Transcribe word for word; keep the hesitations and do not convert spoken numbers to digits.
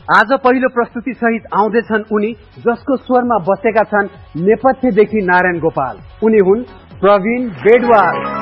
आज पहिलो प्रस्तुति सहित आउँदैछन् उनी जसको स्वरमा बसेका छन् नेपथ्यदेखि नारायण गोपाल। उनी हुन् प्रवीण बेडवाल।